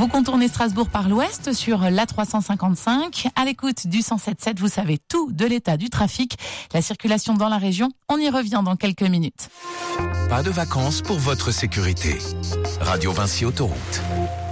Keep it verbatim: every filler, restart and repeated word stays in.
Vous contournez Strasbourg par l'ouest sur l'A trois cent cinquante-cinq. À l'écoute du cent sept sept, vous savez tout de l'état du trafic, la circulation dans la région. On y revient dans quelques minutes. Pas de vacances pour votre sécurité. Radio Vinci Autoroute.